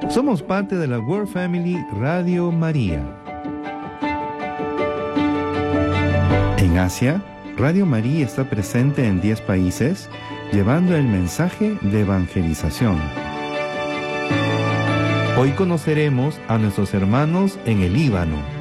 Somos parte de la World Family Radio María. En Asia, Radio María está presente en 10 países, llevando el mensaje de evangelización. Hoy conoceremos a nuestros hermanos en el Líbano.